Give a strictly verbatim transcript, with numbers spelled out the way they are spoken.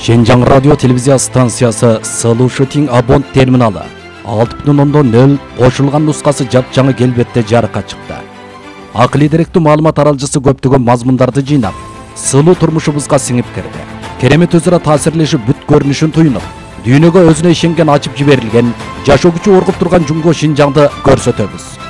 Şenjan радио телевизия станциясы Сылуу Шытиң абонт терминалы алты бүтүн ондон нөл кошулган нускасы жапжаңы келбетте жарыкка чыкты. Акылий деректүү маалымат аралжысы көптөгөн мазмундарды жыйнап, сылуу турмушубузга сиңип кирди. Керемет өзара таасирлешип бүт көрүнүшүн туюнуп, дүйнөгө өзүнө ишенген ачып жиберилген, жашоо күчү оргуп турган Жумго Шинжаңды көрсөтөбүз.